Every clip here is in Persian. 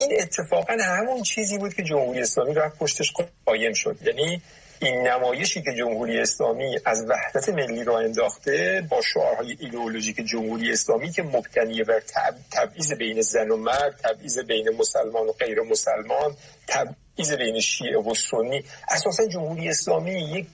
این اتفاقا همون چیزی بود که جمهوری اسلامی رفت پشتش قایم شد. یعنی این نمایشی که جمهوری اسلامی از وحدت ملی را انداخته با شعارهای ایدئولوژیک جمهوری اسلامی که مبتنی بر تبعیض بین زن و مرد، تبعیض بین مسلمان و غیر مسلمان، تبعیض بین شیعه و سنی، اساسا جمهوری اسلامی یک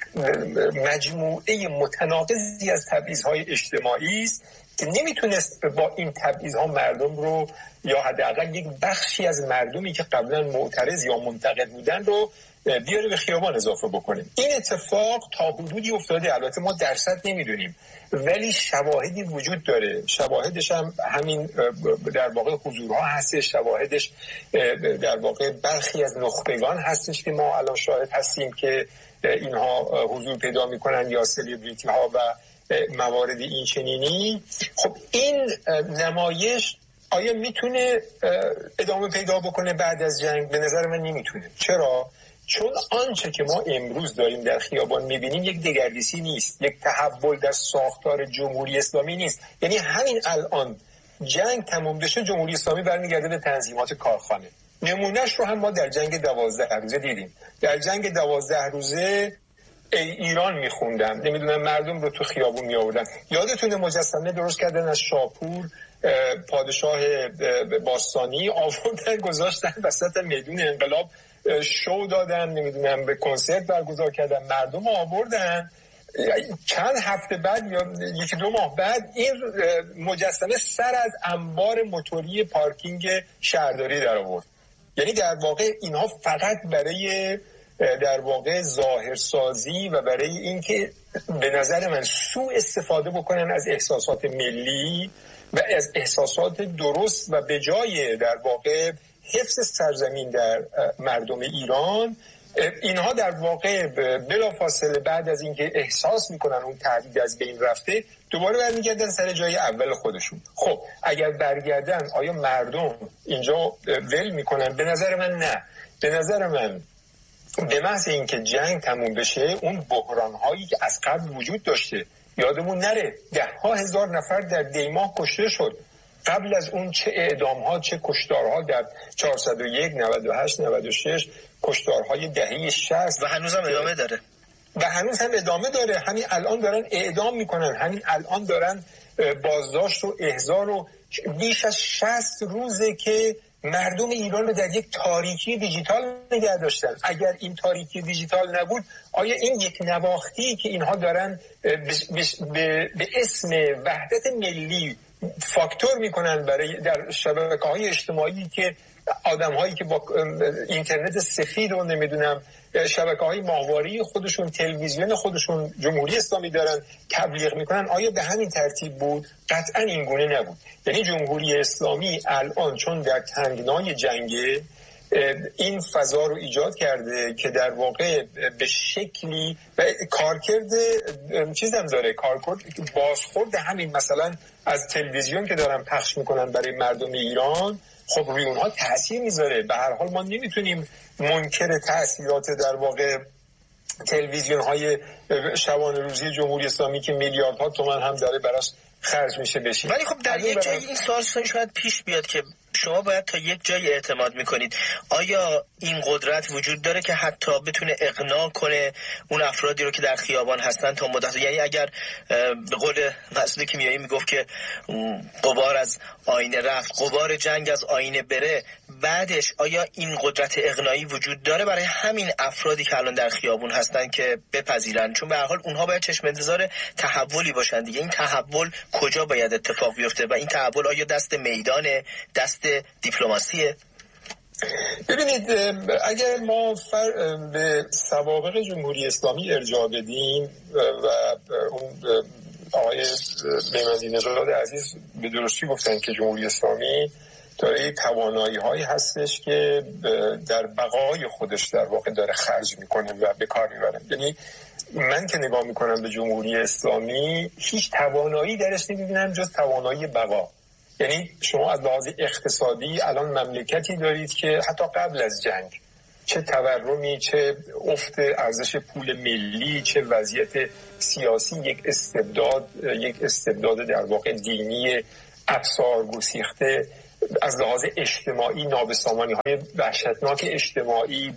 مجموعه متناقضی از تبعیض‌های اجتماعی است که نمیتونست با این تبعیض‌ها مردم رو یا حداقل یک بخشی از مردمی که قبلا معترض یا منتقد بودن رو بیاره به خیابان اضافه بکنیم. این اتفاق تا حدودی افتاده، البته ما درصد نمیدونیم، ولی شواهدی وجود داره. شواهدش هم همین در واقع حضورها هستش، شواهدش در واقع برخی از نخبگان هستش که ما الان شاهد هستیم که اینها حضور پیدا میکنن یا سلبریتی ها و موارد این چنینی. خب این نمایش آیا میتونه ادامه پیدا بکنه بعد از جنگ؟ به نظر من نمیتونه. چرا؟ چون آنچه که ما امروز داریم در خیابان میبینیم یک دگردیسی نیست، یک تحول در ساختار جمهوری اسلامی نیست. یعنی همین الان جنگ تموم بشه جمهوری اسلامی برمیگرده به تنظیمات کارخانه. نمونهش رو هم ما در جنگ 12 روزه دیدیم. در جنگ 12 روزه ایران میخوندم، نمیدونم مردم رو تو خیابون میآوردن. یادتونه مجسمه درست کردن از شاپور پادشاه باستانی، آوردن گذاشتن وسط میدون انقلاب، شو دادن، نمیدونم به کنسرت برگزار کردن، مردم آوردن. چند هفته بعد یا یکی دو ماه بعد این مجسمه سر از انبار موتوری پارکینگ شهرداری در آورد. یعنی در واقع اینها فقط برای در واقع ظاهرسازی و برای اینکه به نظر من سوء استفاده بکنن از احساسات ملی و از احساسات درست و به جای در واقع حفظ سرزمین در مردم ایران، اینها در واقع بلافاصله بعد از اینکه احساس میکنن اون تهدید از بین رفته دوباره برمیگردن سر جای اول خودشون. خب اگر برگردن آیا مردم اینجا ول میکنن؟ به نظر من نه. به نظر من به محض اینکه جنگ تموم بشه اون بحران‌هایی که از قبل وجود داشته، یادمون نره 10,000 نفر در دیماه کشته شد. قبل از اون چه اعدام‌ها چه کشتارها در 401 98 96 کشتارهای دهه 60 و هنوز هم ادامه داره و هنوز هم ادامه داره. همین الان دارن اعدام میکنن، همین الان دارن بازداشت و احضار و بیش از 60 روزه که مردم ایران رو در یک تاریکی دیجیتال نگه داشتن. اگر این دیجیتال نبود آیا این یک نواختی که اینها دارن به اسم وحدت ملی فاکتور میکنن برای در شبکه‌های اجتماعی که آدم‌هایی که با اینترنت سفید و نمیدونم شبکه‌های ماهواره‌ای خودشون، تلویزیون خودشون جمهوری اسلامی دارن تبلیغ میکنن، آیا به همین ترتیب بود؟ قطعا این گونه نبود. یعنی جمهوری اسلامی الان چون در تنگنای جنگه این فضا رو ایجاد کرده که در واقع به شکلی و کارکرد چیزم داره، کارکرد بازخورد همین مثلا از تلویزیون که دارن پخش میکنن برای مردم ایران، خب روی اونها تأثیر میذاره. به هر حال ما نمیتونیم منکر تأثیرات در واقع تلویزیون های شبانه روزی جمهوری اسلامی که میلیاردها تومان هم داره براش خرج میشه بشیم. ولی خب در یک جایی این سوال شاید پیش بیاد که شما باید تا یک جای اعتماد میکنید. آیا این قدرت وجود داره که حتی بتونه اقناع کنه اون افرادی رو که در خیابان هستن تا مدت؟ یعنی اگر به قول مسعود کیمیایی میگفت که غبار از آینه رفت، غبار جنگ از آینه بره، بعدش آیا این قدرت اقناعی وجود داره برای همین افرادی که الان در خیابون هستن که بپذیرن؟ چون به هر حال اونها باید چشم انتظار تحولی باشن دیگه. این تحول کجا باید اتفاق بیفته و این تحول آیا دست میدانه، دست دیپلماسیه؟ ببینید اگر ما به سوابق جمهوری اسلامی ارجاع بدیم و اون آقای بیمندی نژاد عزیز به درستی گفتن که جمهوری اسلامی داره توانایی هایی هستش که در بقای خودش در واقع داره خرج میکنه و به کار میبره. یعنی من که نگاه میکنم به جمهوری اسلامی هیچ توانایی درش نمیبینم جز توانایی بقا. یعنی شما از لحاظ اقتصادی الان مملکتی دارید که حتی قبل از جنگ چه تورمی، چه افت ارزش پول ملی، چه وضعیت سیاسی، یک استبداد در واقع دینی افسار گسیخته از لحاظ اجتماعی نابسامانی‌های وحشتناک اجتماعی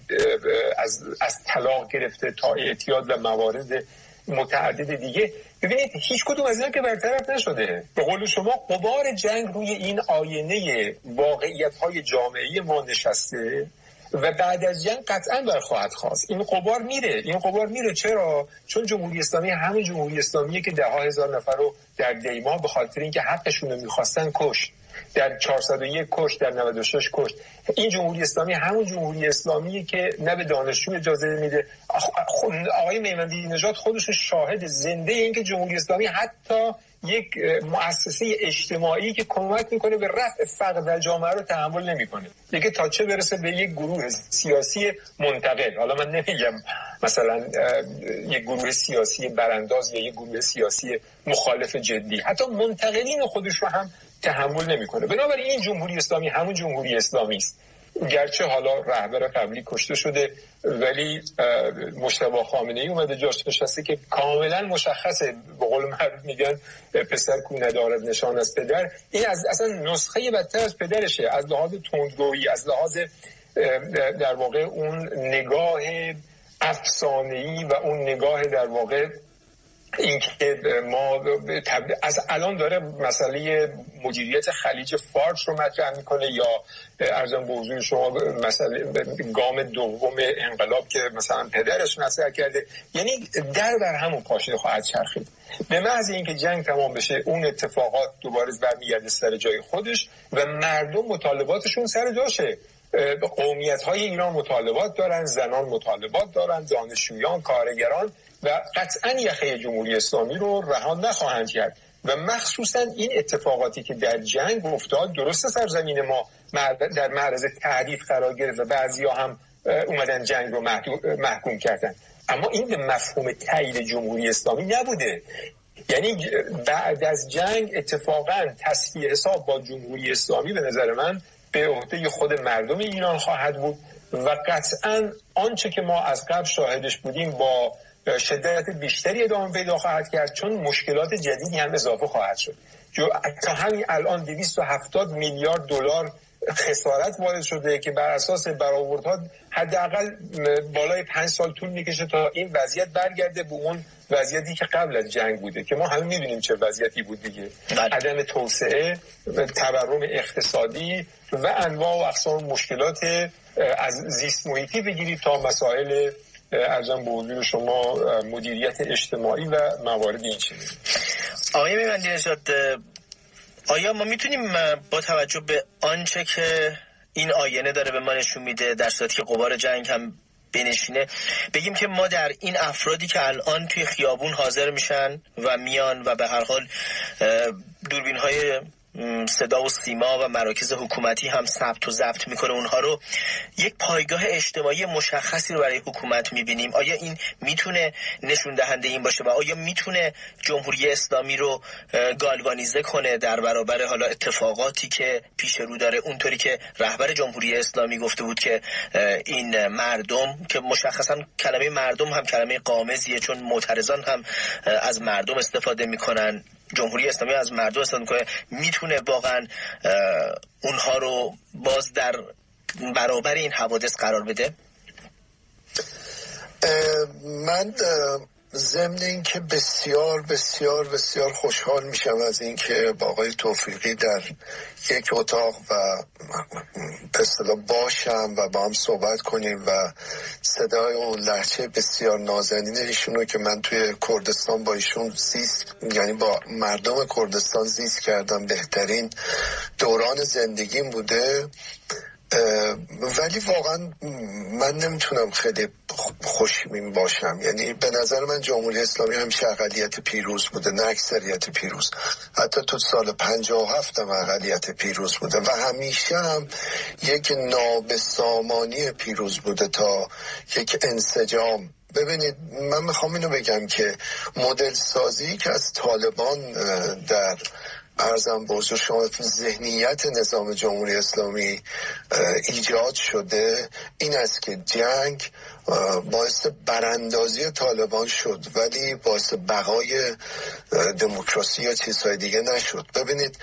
از طلاق گرفته تا اعتیاد و موارد متعدد دیگه. ببینید هیچ کدوم از اینا که برطرف نشده. به قول شما غبار جنگ روی این آینه واقعیت‌های جامعه ما نشسته و بعد از جنگ قطعا برخواهد خواست. این غبار میره. چرا؟ چون جمهوری اسلامی همون جمهوری اسلامیه که ده ها هزار نفر رو در دیما به خاطر اینکه حقشون رو می‌خواستن کشت، در 401 کشت، در 96 کشت. این جمهوری اسلامی همون جمهوری اسلامیه که نه به دانشجو اجازه میده. آقای میمندی نژاد خودش شاهد زنده این که جمهوری اسلامی حتی یک مؤسسه اجتماعی که کمک میکنه به رفع فقر در جامعه رو تحمل نمیکنه. دیگه تا چه برسه به یک گروه سیاسی منتقل. حالا من نمیگم مثلا یک گروه سیاسی برانداز یا یک گروه سیاسی مخالف جدی، حتی منتقلین خودش رو هم تحمل نمیکنه. بنابراین این جمهوری اسلامی همون جمهوری اسلامی است. گرچه حالا رهبر قبلی کشته شده ولی مجتبی خامنه‌ای اومده جاش نشسته که کاملا مشخصه، به قول معروف میگن پسر کو ندارد نشان از پدر. این اصلا نسخه بدتر از پدرشه، از لحاظ تندرویی، از لحاظ در واقع اون نگاه افسانه‌ای و اون نگاه در واقع اینکه ما از الان داره مسئله مدیریت خلیج فارس رو مطرح میکنه، یا ارزم به حضور شما مسئله گام دوم انقلاب که مثلا پدرش مطرح کرده. یعنی در بر همون پاشنه خواهد چرخید. به محض اینکه جنگ تمام بشه اون اتفاقات دوباره برمیگرده سر جای خودش و مردم مطالباتشون سر جاشه. قومیت‌های ایران مطالبات دارن، زنان مطالبات دارن، دانشجویان، کارگران، و قطعا یخه جمهوری اسلامی رو رها نخواهند کرد. و مخصوصا این اتفاقاتی که در جنگ افتاد، درسته سرزمین ما در معرض تهدید قرار گرفت و بعضیا هم اومدن جنگ رو محکوم کردن، اما این به مفهوم تایید جمهوری اسلامی نبوده. یعنی بعد از جنگ اتفاقا تصفیه حساب با جمهوری اسلامی به نظر من به عهده خود مردم ایران خواهد بود و قطعا آنچه که ما از قبل شاهدش بودیم با شدت بیشتری ادامه پیدا خواهد کرد، چون مشکلات جدیدی هم اضافه خواهد شد. تا همین الان 270 میلیارد دلار خسارت وارد شده که بر اساس برآوردها حداقل بالای 5 سال طول میکشه تا این وضعیت برگرده به اون وضعیتی که قبل از جنگ بوده که ما همه میدونیم چه وضعیتی بود دیگه. عدم توسعه، تورم اقتصادی و انواع و اقسام مشکلات از زیست محیطی بگیرید تا مسائل ارزم به حضور شما مدیریت اجتماعی و موارد این چیزی. آقای میمندی نژاد، آیا ما میتونیم با توجه به آنچه که این آینه داره به ما نشون میده، در صورتی که غبار جنگ هم بنشینه، بگیم که ما در این افرادی که الان توی خیابون حاضر میشن و میان و به هر حال دوربین های صدا و سیما و مراکز حکومتی هم ثبت و ضبط میکنه اونها رو، یک پایگاه اجتماعی مشخصی رو برای حکومت میبینیم؟ آیا این میتونه نشون دهنده این باشه و آیا میتونه جمهوری اسلامی رو گالوانیزه کنه در برابر حالا اتفاقاتی که پیش رو داره، اونطوری که رهبر جمهوری اسلامی گفته بود که این مردم، که مشخصا کلمه مردم هم کلمه قامزیه چون معترضان هم از مردم استفاده میکنن، جمهوری اسلامی از مردم استفاده میکنه، میتونه واقعا اونها رو باز در برابر این حوادث قرار بده؟ من ضمن این که بسیار بسیار بسیار خوشحال میشم از این که با آقای توفیقی در یک اتاق و به اصطلاح باشم و با هم صحبت کنیم و صدای اون لهجه بسیار نازنین ایشونو که من توی کردستان با ایشون زیست، یعنی با مردم کردستان زیست کردم، بهترین دوران زندگیم بوده. ولی واقعا من نمیتونم خیلی خوشبین باشم. یعنی به نظر من جمهوری اسلامی همیشه اقلیت پیروز بوده، نه اکثریت پیروز. حتی تو سال 57 هم اقلیت پیروز بوده و همیشه هم یک نابسامانی پیروز بوده تا یک انسجام. ببینید من میخوام اینو بگم که مدل سازی که از طالبان در عرضم به حضور شما ذهنیت نظام جمهوری اسلامی ایجاد شده این است که جنگ باعث براندازی طالبان شد ولی باعث بقای دموکراسی یا چیزهای دیگه نشد. ببینید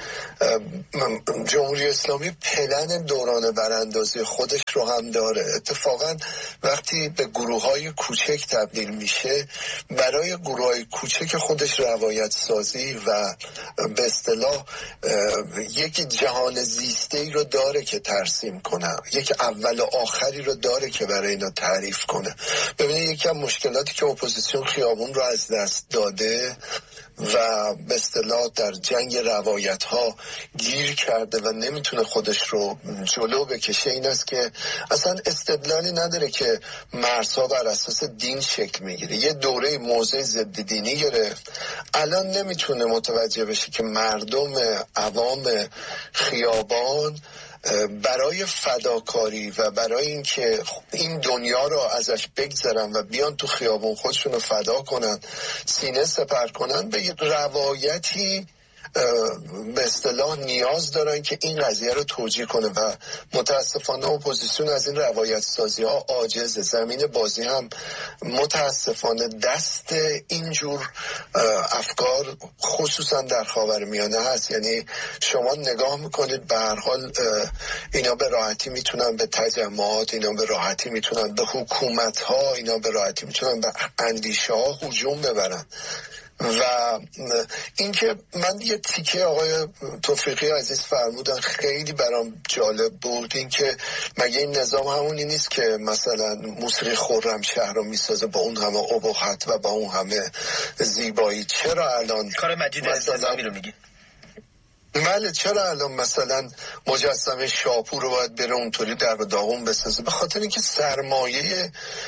جمهوری اسلامی پلن دوران براندازی خودش رو هم داره. اتفاقا وقتی به گروه‌های کوچک تبدیل میشه برای گروه‌های کوچک خودش روایت سازی و به اصطلاح یک جهان زیسته‌ای رو داره که ترسیم کنه، یک اول و آخری رو داره که برای اینا تعریف کنه. ببینید یکی از مشکلاتی که اپوزیسیون خیابون رو از دست داده و به اصطلاح در جنگ روایت ها گیر کرده و نمیتونه خودش رو جلو بکشه این است که اصلا استدلالی نداره که مرزها بر اساس دین شکل میگیره. یه دوره موضع ضد دینی گرفت، الان نمیتونه متوجه بشه که مردم عوام خیابان برای فداکاری و برای اینکه این دنیا رو ازش بگذرن و بیان تو خیابون خودشون رو فدا کنن، سینه سپر کنن، به یه روایتی به اصطلاح نیاز دارن که این قضیه رو توجیه کنه و متاسفانه اپوزیسیون از این روایت سازی ها عاجزه. زمین بازی هم متاسفانه دست اینجور افکار خصوصا در خاورمیانه هست. یعنی شما نگاه میکنید به هر حال اینا به راحتی میتونن به تجمعات، اینا به راحتی میتونن به حکومت ها، اینا به راحتی میتونن به اندیشه ها هجوم ببرن. و اینکه من یه تیکه آقای توفیقی عزیز فرمودن خیلی برام جالب بود، اینکه مگه این نظام همونی نیست که مثلا موسیقی خرمشهر رو میسازه با اون همه ابهت و با اون همه زیبایی؟ چرا الان کار مجید نظامی رو میگی؟ بله، چرا الان مثلا مجسمه شاپور رو باید بره اونطوری در و داغون بسازه؟ به خاطر اینکه سرمایه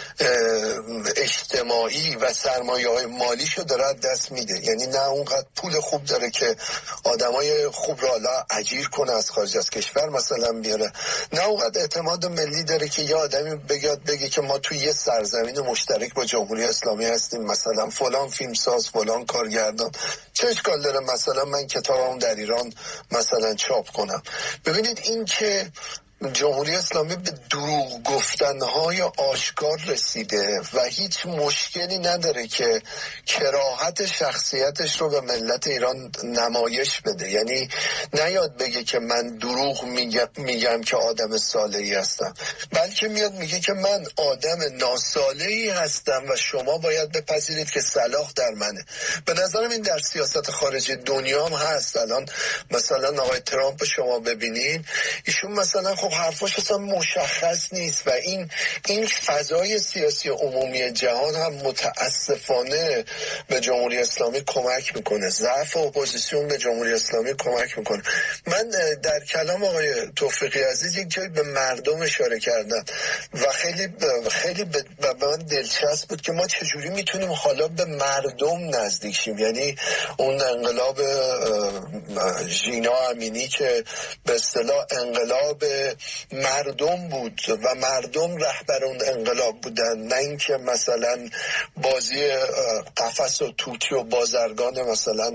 اجتماعی و سرمایه های مالیشو داره دست میده. یعنی نه اونقدر پول خوب داره که آدمای خوب رو حالا اجیر کنه از خارج از کشور مثلا بیاره، نه اونقدر اعتماد ملی داره که یه آدمی بگه که ما توی یه سرزمین مشترک با جمهوری اسلامی هستیم، مثلا فلان فیلمساز، فلان کارگردان، چه اشکال داره مثلا من کتابم در ایران مثلا چاپ کنم. ببینید این که جمهوری اسلامی به دروغ گفتنهای آشکار رسیده و هیچ مشکلی نداره که کراهت شخصیتش رو به ملت ایران نمایش بده. یعنی نیاد بگه که من دروغ میگم که آدم صالحی هستم، بلکه میاد میگه که من آدم ناصالحی هستم و شما باید بپذیرید که صلاح در منه. به نظرم این در سیاست خارجی دنیا هم هست. الان مثلا آقای ترامپ شما ببینید، ایشون مثلا خب حرفاش اصلا مشخص نیست و این فضای سیاسی عمومی جهان هم متاسفانه به جمهوری اسلامی کمک میکنه، ضعف اپوزیسیون به جمهوری اسلامی کمک میکنه. من در کلام آقای توفیقی عزیز یک جایی به مردم اشاره کردم و خیلی به من دلچسب بود که ما چجوری میتونیم حالا به مردم نزدیک شیم. یعنی اون انقلاب ژینا امینی که به اصطلاح انقلاب مردم بود و مردم رهبر اون انقلاب بودن، نه اینکه مثلا بازی قفس و توتی و بازرگان مثلا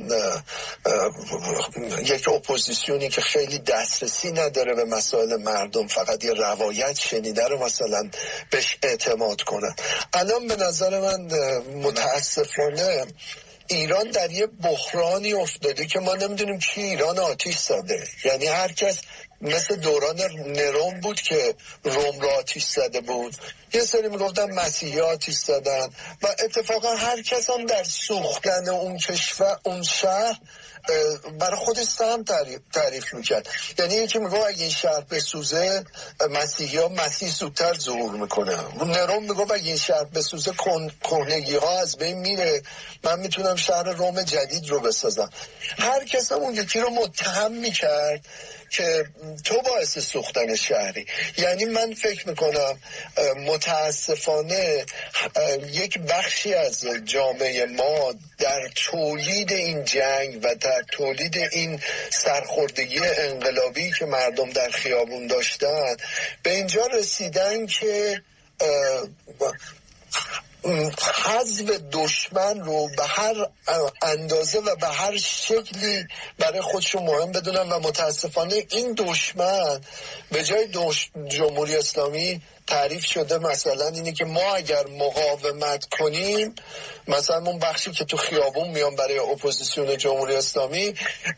یک اپوزیسیونی که خیلی دسترسی نداره به مسائل مردم، فقط یه روایت شنیده رو مثلا بهش اعتماد کنن. الان به نظر من متاسفانه ایران در یه بحرانی افتاده که ما نمیدونیم کی ایران آتیش زده. یعنی هر کس مثل دوران نرون بود که روم را آتیش زده بود، یه سری میگفتن مسیحی آتیش زدن و اتفاقا هر کس هم در سوختن اون کشور، اون شهر برای خودش سهم تعریف میکرد. یعنی یکی میگه اگه این شهر بسوزه مسیحی ها مسیح زودتر ظهور میکنه. نرون میگه اگه این شهر بسوزه کهنگی ها از بین میره، من میتونم شهر روم جدید رو بسازم. هر کس هم اون یکی رو متهم میکرد که تو باعث سوختن شهری. یعنی من فکر میکنم متاسفانه یک بخشی از جامعه ما در تولید این جنگ و در تولید این سرخوردگی انقلابی که مردم در خیابون داشتن به اینجا رسیدن که حذف دشمن رو به هر اندازه و به هر شکلی برای خودشون مهم بدونن و متاسفانه این دشمن به جای جمهوری اسلامی تعریف شده مثلا اینه که ما اگر مقاومت کنیم، مثلا اون بخشی که تو خیابون میان برای اپوزیسیون جمهوری اسلامی،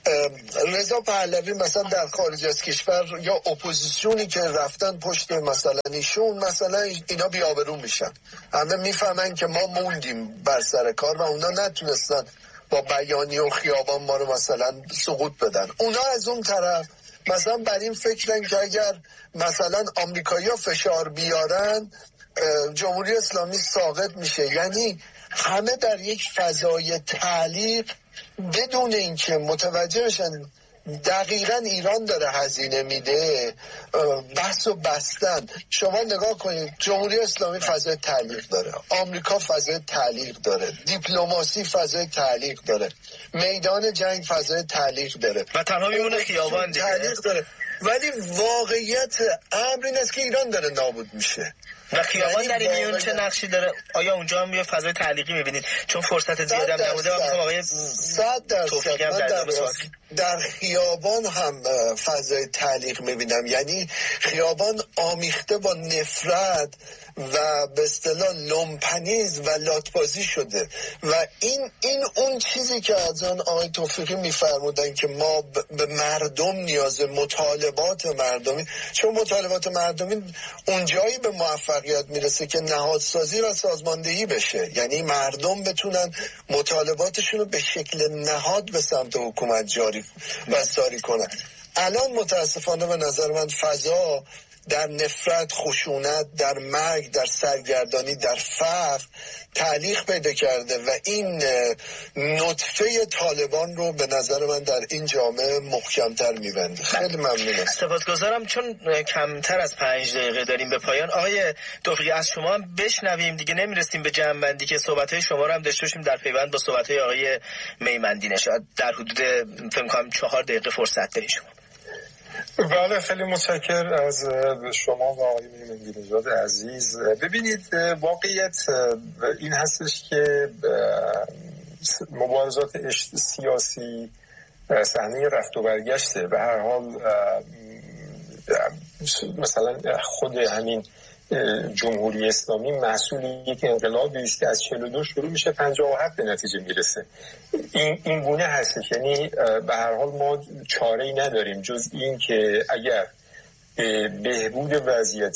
رضا پهلوی مثلا در خارج از کشور یا اپوزیسیونی که رفتن پشت مثلا ایشون، مثلا اینا بی‌آبرو میشن، همه میفهمن که ما موندیم بر سر کار و اونا نتونستن با بیانیه و خیابان ما رو مثلا سقوط بدن. اونا از اون طرف مثلا بر این فکرن که اگر مثلا آمریکایی‌ها فشار بیارن جمهوری اسلامی ساقط میشه. یعنی همه در یک فضای تعلیق بدون اینکه متوجه بشن دقیقاً ایران داره هزینه میده، بحث و بستن. شما نگاه کنید، جمهوری اسلامی فضای تعلیق داره، آمریکا فضای تعلیق داره، دیپلماسی فضای تعلیق داره، میدان جنگ فضای تعلیق داره و تنها میمونه خیابان دیگه تعلیق داره. ولی واقعیت امر این است که ایران داره نابود میشه. و خیابان در این میون چه نقشی داره؟ آیا اونجا هم یه فضای تعلیقی میبینید؟ چون فرصت زیادی هم نموده و میخوام آقای توفیقی هم در خیابان هم فضای تعلیق میبینم. یعنی خیابان آمیخته با نفرت و به اصطلاح لومپنیز و لاتبازی شده و این اون چیزی که از آن آقای توفیقی میفرمودن که ما به مردم نیازه، مطالبات مردمی، چون مطالبات مردمی اونجایی به موفقیت میرسه که نهادسازی و سازماندهی بشه، یعنی مردم بتونن مطالباتشون رو به شکل نهاد به سمت حکومت جاری و ساری کنن. الان متاسفانه به نظر من فضا در نفرت، خشونت، در مرگ، در سرگردانی، در فقر تعلیق پیدا کرده و این نطفه طالبان رو به نظر من در این جامعه محکمتر میبنده. خیلی ممنونم. سپاسگزارم. چون کمتر از 5 دقیقه داریم به پایان، آقای توفیقی از شما هم بشنویم دیگه، نمیرسیم به جمع‌بندی که صحبت‌های شما رو هم داشته باشیم در پیوند با صحبت‌های آقای میمندی نژاد. در حدود فکر کنم 4 دقیقه فرصت دارید شما. بله، خیلی متشکرم از شما و آقای میمندی نژاد عزیز. ببینید، واقعیت این هستش که مبارزات سیاسی صحنه رفت و برگشته. به هر حال مثلا خود همین جمهوری اسلامی محصول یک انقلابی است که از 42 شروع میشه 57 به نتیجه میرسه. این گونه هستش. یعنی به هر حال ما چاره‌ای نداریم جز این که اگر بهبود وضعیت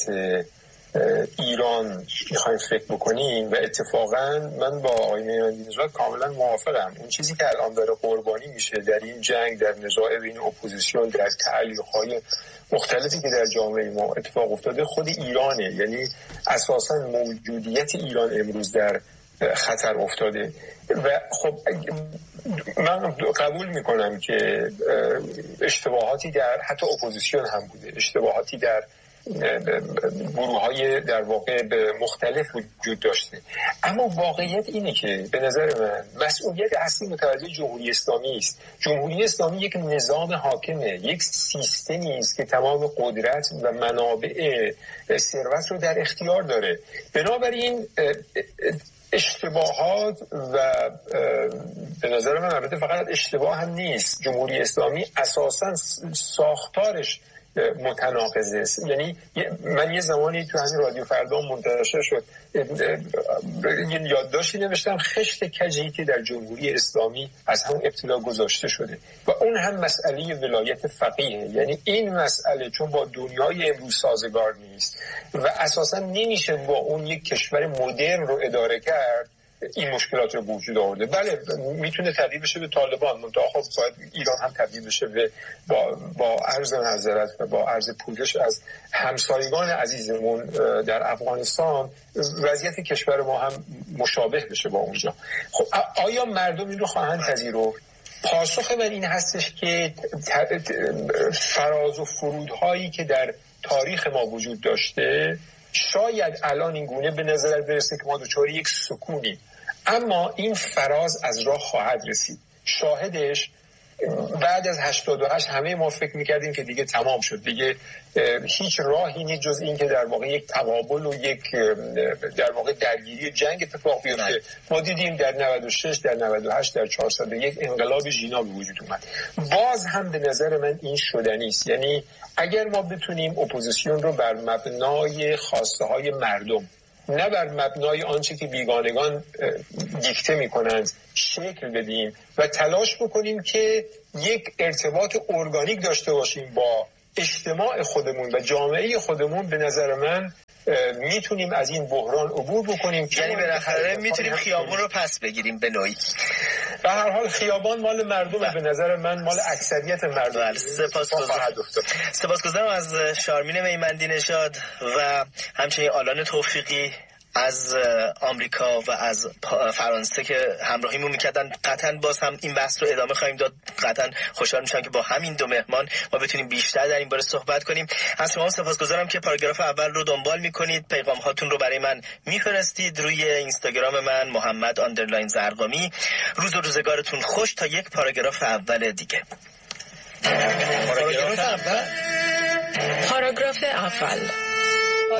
ایران میخوایم فکر بکنیم، و اتفاقا من با آقای میمندی نژاد کاملا موافقم، اون چیزی که الان داره قربانی میشه در این جنگ، در نزاع بین اپوزیسیون، در تعلیق‌های مختلفی که در جامعه ما اتفاق افتاده، خود ایرانه. یعنی اساسا موجودیت ایران امروز در خطر افتاده. و خب من قبول میکنم که اشتباهاتی در حتی اپوزیسیون هم بوده، اشتباهاتی در گروه‌های در واقع مختلف وجود داشته، اما واقعیت اینه که به نظر من مسئولیت اصلی متوجه جمهوری اسلامی است. جمهوری اسلامی یک نظام حاکمه، یک سیستمی است که تمام قدرت و منابع ثروت رو در اختیار داره. بنابراین اشتباهات و به نظر من البته فقط اشتباه هم نیست، جمهوری اسلامی اساساً ساختارش متناقضه. یعنی من یه زمانی تو همین رادیو فردا منتشر شد یه یادداشتی نوشتم، خشت کجی که در جمهوری اسلامی از همون ابتدا گذاشته شده و اون هم مسئله ولایت فقیه. یعنی این مسئله چون با دنیای امروز سازگار نیست و اساسا نمیشه با اون یک کشور مدرن رو اداره کرد، این مشکلات رو وجود آورده. بله میتونه تبدیل بشه به طالبان، منتها خب باید ایران هم تبدیل بشه به با عرض معذرت و با عرض پوزش از همسایگان عزیزمون در افغانستان وضعیت کشور ما هم مشابه بشه با اونجا. خب آیا مردم این رو خواهند پذیرفت؟ پاسخ من این هستش که فراز و فرودهایی که در تاریخ ما وجود داشته شاید الان این گونه به نظر برسه که ما دچار یک سکونی، اما این فراز از راه خواهد رسید. شاهدش بعد از 88 همه ما فکر میکردیم که دیگه تمام شد، دیگه هیچ راهی نیست جز این که در واقع یک تقابل و یک در واقع درگیری جنگ اتفاق بیفته. ما دیدیم در 96 در 98 در 401 انقلاب ژینا به وجود اومد. باز هم به نظر من این شدنی است. یعنی اگر ما بتونیم اپوزیسیون رو بر مبنای خواسته های مردم، نه بر مبنای آنچه که بیگانگان دیکته میکنند شکل بدیم و تلاش بکنیم که یک ارتباط ارگانیک داشته باشیم با اجتماع خودمون و جامعه خودمون، به نظر من میتونیم از این بحران عبور بکنیم. یعنی بالاخره میتونیم خیابون رو پس بگیریم به نوعی. به هر حال خیابان مال مردمه، به نظر من مال اکثریت مردم. سپاسگزارم از شارمین میمندی نژاد و همچنین آلان توفیقی از آمریکا و از فرانسه که همراهیمون میکردن. قطعا باز هم این بحث رو ادامه خواهیم داد. قطعا خوشحال میشم که با همین دو مهمان ما بتونیم بیشتر در این باره صحبت کنیم. از شما سپاسگزارم که پاراگراف اول رو دنبال میکنید، پیغام هاتون رو برای من میفرستید روی اینستاگرام من محمد_زرقامی. روز و روزگارتون خوش تا یک پاراگراف اول دیگه. پاراگراف اول